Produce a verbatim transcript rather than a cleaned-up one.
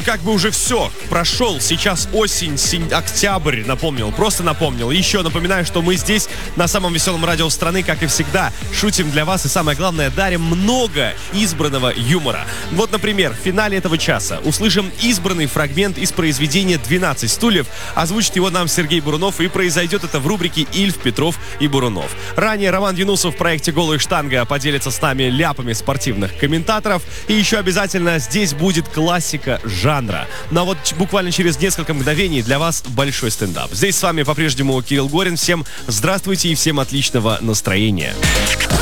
как бы уже все, прошел. Сейчас осень, сень- октябрь, напомнил, просто напомнил. Еще напоминаю, что мы здесь на самом веселом радио страны, как и всегда, шутим для вас и, самое главное, дарим много избранного юмора. Вот, например, в финале этого часа услышим избранный фрагмент из произведения «двенадцать стульев». Озвучит его нам Сергей Бурунов, и произойдет это в рубрике «Ильф, Петров и Бурунов». Ранее Роман Юнусов в проекте «Голая штанга» поделится с нами ляпами спортивных комментаторов. И еще обязательно здесь будет классика жанра. Но вот буквально через несколько мгновений для вас большой стендап. Здесь с вами по-прежнему Кирилл Горин. Всем здравствуйте и всем отличного настроения.